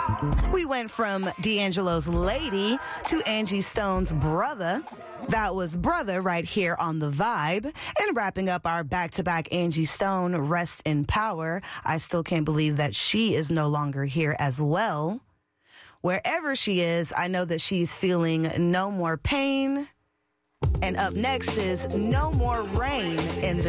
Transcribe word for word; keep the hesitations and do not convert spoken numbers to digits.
We went from D'Angelo's Lady to Angie Stone's Brother. That was Brother right here on The Vibe. And wrapping up our back-to-back Angie Stone, Rest in Power. I still can't believe that she is no longer here as well. Wherever she is, I know that she's feeling no more pain. And up next is No More Rain in the